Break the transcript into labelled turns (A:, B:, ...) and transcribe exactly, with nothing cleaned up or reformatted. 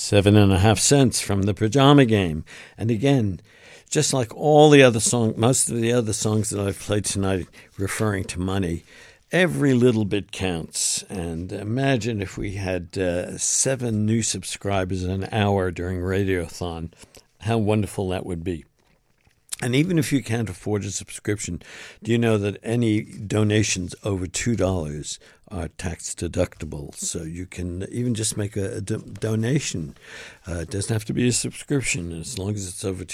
A: Seven and a half cents from the Pajama Game. And again, just like all the other songs, most of the other songs that I've played tonight referring to money, every little bit counts. And imagine if we had uh, seven new subscribers an hour during Radiothon, how wonderful that would be. And even if you can't afford a subscription, do you know that any donations over two dollars are tax deductible? So you can even just make a, a do- donation. Uh, it doesn't have to be a subscription as long as it's over